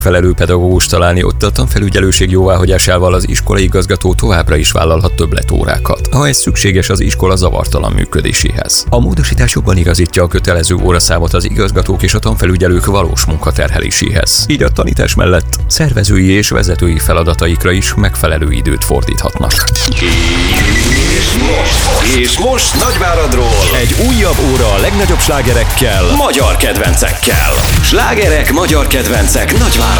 Felelő pedagógus találni, ott a tanfelügyelőség jóváhagyásával az iskolai igazgató továbbra is vállalhat többletórákat, ha ez szükséges az iskola zavartalan működéséhez. A módosítás jobban igazítja a kötelező óraszámot az igazgatók és a tanfelügyelők valós munkaterheléséhez. Így a tanítás mellett szervezői és vezetői feladataikra is megfelelő időt fordíthatnak. És most Nagyváradról egy újabb óra a legnagyobb slágerekkel, magyar kedvencekkel. Slágerek, magyar kedvencek Nagyváradról.